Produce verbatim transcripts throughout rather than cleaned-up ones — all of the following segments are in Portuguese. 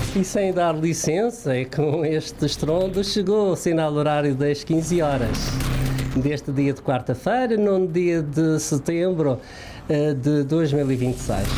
E sem dar licença, e com este estrondo, chegou o sinal horário das quinze horas. Deste dia de quarta-feira, no dia de setembro uh, de dois mil e vinte e seis.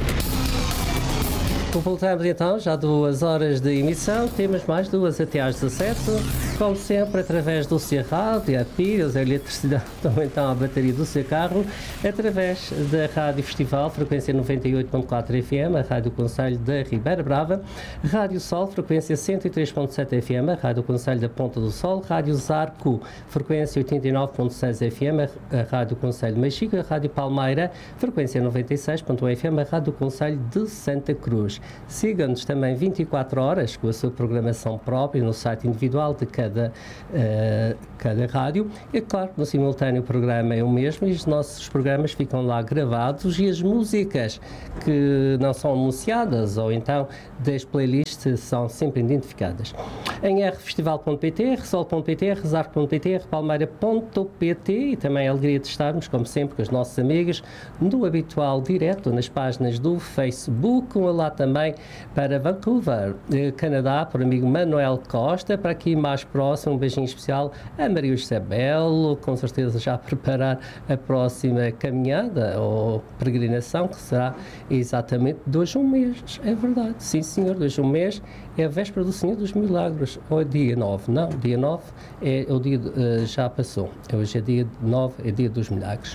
Completamos então já duas horas de emissão, temos mais duas até às dezassete, como sempre através do seu rádio, a pilhas, a eletricidade, ou então a bateria do seu carro, através da Rádio Festival, frequência noventa e oito ponto quatro F M, a Rádio Conselho da Ribeira Brava, Rádio Sol, frequência cento e três ponto sete F M, a Rádio Conselho da Ponta do Sol, Rádio Zarco, frequência oitenta e nove ponto seis F M, a Rádio Conselho de Mexico, a Rádio Palmeira, frequência noventa e seis ponto um F M, a Rádio Conselho de Santa Cruz. Siga-nos também vinte e quatro horas com a sua programação própria no site individual de cada, uh, cada rádio. E claro, no simultâneo o programa é o mesmo e os nossos programas ficam lá gravados e as músicas que não são anunciadas ou então das playlists são sempre identificadas. Em r festival ponto p t, resol ponto p t, rezar ponto p t, repalmeira ponto p t e também a alegria de estarmos, como sempre, com os nossos amigos no habitual direto nas páginas do Facebook, lá também para Vancouver, Canadá, para o amigo Manuel Costa, para aqui mais próximo, um beijinho especial a Maria Isabel, com certeza já a preparar a próxima caminhada ou peregrinação, que será exatamente de hoje a um mês, é verdade, sim senhor, de hoje a um mês, é a véspera do Senhor dos Milagres, ou é dia nove, não, dia nove é o dia, uh, já passou, hoje é dia nove, é dia dos Milagres.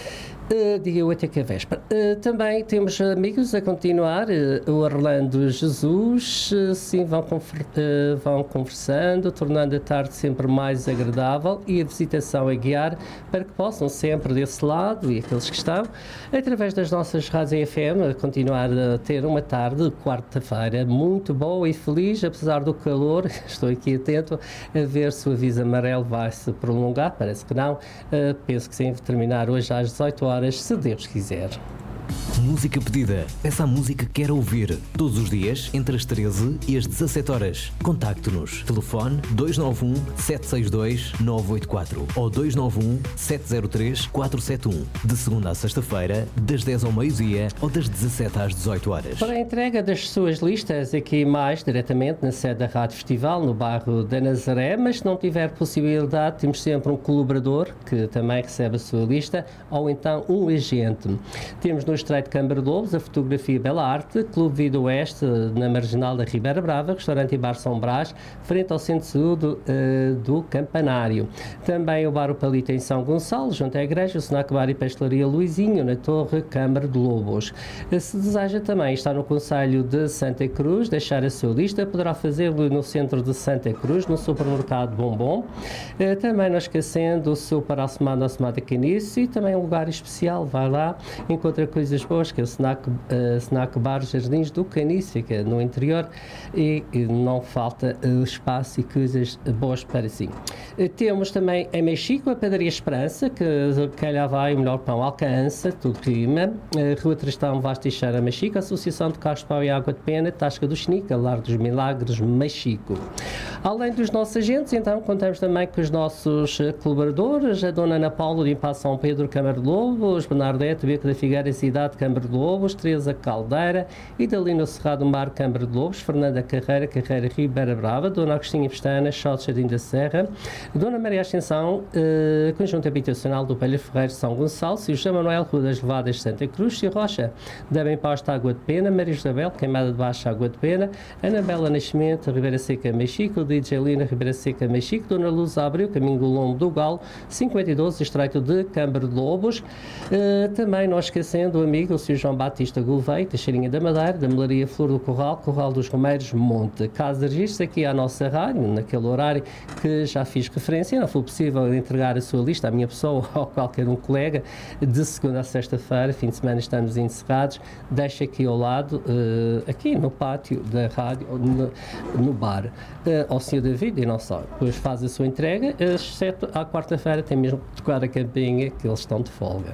Uh, dia oito é que é véspera. Uh, também temos amigos a continuar, uh, o Orlando Jesus, uh, sim, vão, confer- uh, vão conversando, tornando a tarde sempre mais agradável e a visitação a guiar para que possam sempre desse lado e aqueles que estão, através das nossas rádios F M, a continuar a ter uma tarde, quarta-feira, muito boa e feliz, apesar do calor. Estou aqui atento a ver se o aviso amarelo vai se prolongar, parece que não, uh, penso que sim, terminar hoje às dezoito horas, se Deus quiser. Música pedida. Essa música quer ouvir. Todos os dias, entre as treze e as dezassete horas. Contacte-nos. Telefone dois nove um, sete seis dois, nove oito quatro ou dois nove um, sete zero três, quatro sete um. De segunda a sexta-feira, das dez ao meio-dia ou das dezassete às dezoito horas. Para a entrega das suas listas aqui mais diretamente na sede da Rádio Festival, no bairro da Nazaré, mas se não tiver possibilidade, temos sempre um colaborador que também recebe a sua lista ou então um agente. Temos no Estreito de Câmara de Lobos a fotografia Bela Arte, Clube Vida Oeste na Marginal da Ribeira Brava, restaurante e bar São Brás, frente ao Centro de Saúde uh, do Campanário. Também o bar O Palito em São Gonçalo, junto à igreja, o Snack Bar e Pastelaria Luizinho, na Torre Câmara de Lobos. Se deseja também estar no Concelho de Santa Cruz, deixar a sua lista, poderá fazê-lo no centro de Santa Cruz, no supermercado Bombom. Uh, também não esquecendo o seu para a semana, a semana Caniço, e também um lugar especial, vai lá, encontra coisas boas, que é o Snack, uh, snack Bar Jardins do Caniço, fica no interior e, e não falta uh, espaço e coisas boas para si. Uh, temos também em Mexico a Padaria Esperança, que calhar vai o melhor pão alcança, tudo rima. Uh, Rua Tristão Vasta e Cheira, Mexico, Associação de Carros de Pau e Água de Pena, Tasca do Xnica, Lar dos Milagres, Mexico. Além dos nossos agentes, então, contamos também com os nossos colaboradores, a Dona Ana Paula de Impá São Pedro, Câmara de Lobos, Bernardete, Beco da Figueira, Cidade, Câmara de Lobos, Teresa Caldeira, Idalino Cerrado Mar, Câmara de Lobos, Fernanda Carreira, Carreira Ribeira Brava, Dona Agostinha Pestana, Chotes Jardim da Serra, Dona Maria Ascensão, eh, Conjunto Habitacional do Palha Ferreiro, São Gonçalo, Sr. José Manuel, Rua das Levadas, Santa Cruz, Sr. Rocha, da Bem Posta, Água de Pena, Maria Isabel, Queimada de Baixo, Água de Pena, Anabela Nascimento, Ribeira Seca, Mexico, D J Lina, Ribeira Seca, Mexico, Dona Luz Abreu, Caminho do Lombo do Galo, cinquenta e doze, Estreito de Câmara de Lobos. Eh, também não esquecendo o amigo, o senhor João Batista Gouveia, Teixeirinha da Madeira, da Melaria Flor do Corral, Corral dos Romeiros, Monte. Caso de registro aqui à nossa rádio, naquele horário que já fiz referência, não foi possível entregar a sua lista à minha pessoa ou a qualquer um colega, de segunda a sexta-feira, fim de semana estamos encerrados, deixa aqui ao lado, uh, aqui no pátio da rádio, no, no bar, uh, ao senhor David, e não só, depois faz a sua entrega, exceto à quarta-feira tem mesmo que tocar a campainha, que eles estão de folga.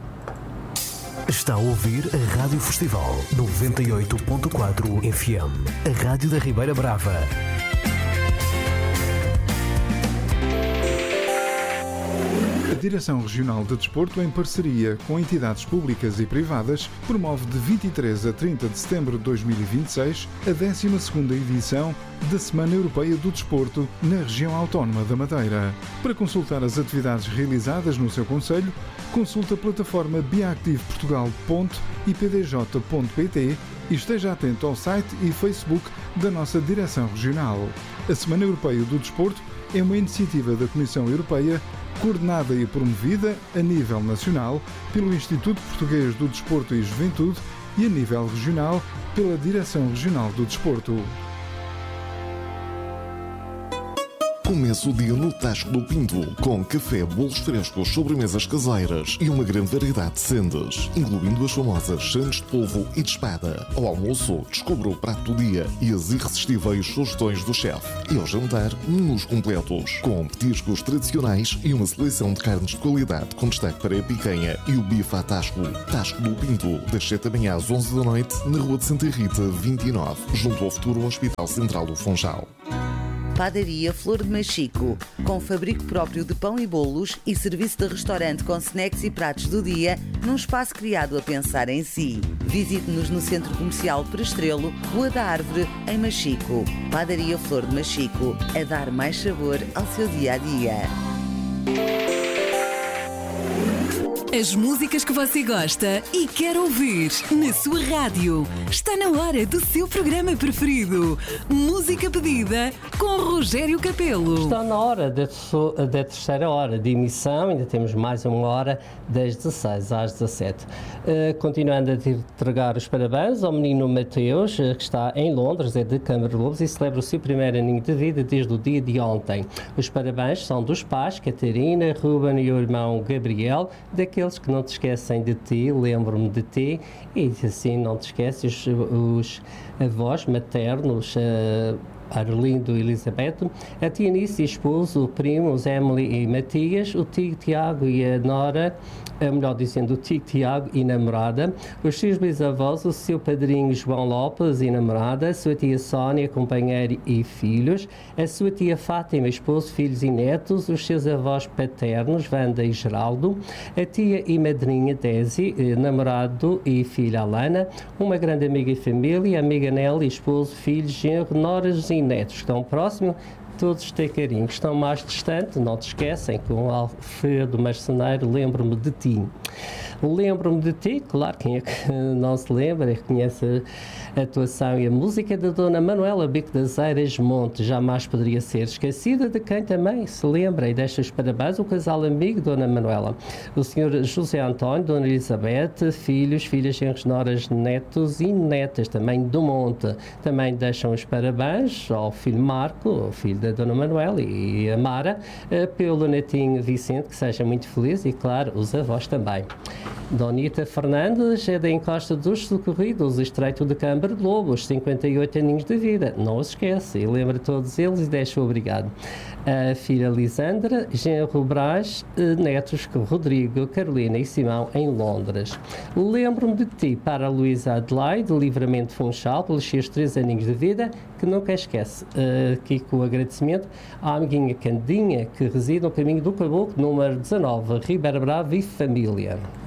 Está a ouvir a Rádio Festival noventa e oito ponto quatro F M, a Rádio da Ribeira Brava. A Direção Regional de Desporto, em parceria com entidades públicas e privadas, promove de vinte e três a trinta de setembro de dois mil e vinte e seis a décima segunda edição da Semana Europeia do Desporto na região autónoma da Madeira. Para consultar as atividades realizadas no seu concelho, consulte a plataforma biactiveportugal ponto i p d j ponto p t e esteja atento ao site e Facebook da nossa Direção Regional. A Semana Europeia do Desporto é uma iniciativa da Comissão Europeia, coordenada e promovida a nível nacional pelo Instituto Português do Desporto e Juventude e a nível regional pela Direção Regional do Desporto. Começa o dia no Tasco do Pinto, com café, bolos frescos, sobremesas caseiras e uma grande variedade de sendas, incluindo as famosas sandes de polvo e de espada. Ao almoço, descubra o prato do dia e as irresistíveis sugestões do chefe. E ao jantar, menus completos, com petiscos tradicionais e uma seleção de carnes de qualidade, com destaque para a picanha e o bife à Tasco. Tasco do Pinto, das sete da manhã às onze da noite, na Rua de Santa Rita, vinte e nove, junto ao futuro Hospital Central do Funchal. Padaria Flor de Machico, com fabrico próprio de pão e bolos e serviço de restaurante com snacks e pratos do dia, num espaço criado a pensar em si. Visite-nos no Centro Comercial Perestrelo, Rua da Árvore, em Machico. Padaria Flor de Machico, a dar mais sabor ao seu dia-a-dia. As músicas que você gosta e quer ouvir na sua rádio. Está na hora do seu programa preferido. Música pedida com Rogério Capelo. Está na hora da, da terceira hora de emissão. Ainda temos mais uma hora das dezesseis às dezassete. Uh, continuando a entregar os parabéns ao menino Mateus, uh, que está em Londres, é de Câmara Lobos e celebra o seu primeiro aninho de vida desde o dia de ontem. Os parabéns são dos pais, Catarina, Ruben e o irmão Gabriel, daqueles que não te esquecem de ti, lembro-me de ti, e assim não te esqueces os, os avós maternos, uh, Arlindo e Elizabeth, a tia Nice e esposo, primos Emily e Matias, o tio Tiago e a nora, melhor dizendo, o tio Tiago e namorada, os seus bisavós, o seu padrinho João Lopes e namorada, a sua tia Sónia, companheiro e filhos, a sua tia Fátima, esposo, filhos e netos, os seus avós paternos, Wanda e Geraldo, a tia e madrinha Desi, namorado e filha Alana, uma grande amiga e família, a amiga Nelly, esposo, filhos, genro, noras e netos. Estão próximos, todos têm carinho. Estão mais distantes, não te esquecem, com o Alfredo Marceneiro, lembro-me de ti. Lembro-me de ti, claro, quem é que não se lembra e reconhece a atuação e a música da Dona Manuela Bico das Eiras Monte, jamais poderia ser esquecida, de quem também se lembra e deixa os parabéns o casal amigo Dona Manuela, o senhor José António, Dona Elizabeth, filhos, filhas, genros, noras, netos e netas também do Monte. Também deixam os parabéns ao filho Marco, o filho da Dona Manuela e a Mara, pelo netinho Vicente, que seja muito feliz e, claro, os avós também. Donita Fernandes é da Encosta dos Socorridos, Estreito de Câmara de Lobos, cinquenta e oito aninhos de vida, não os esquece, e lembra todos eles e deixa o obrigado. A filha Lisandra, genro Brás, netos Rodrigo, Carolina e Simão em Londres. Lembro-me de ti para a Luísa Adelaide, Livramento Funchal, pelos seus três aninhos de vida, que nunca esquece. Uh, aqui com o agradecimento à amiguinha Candinha, que reside no caminho do Caboclo, número dezanove, Ribeira Brava e família.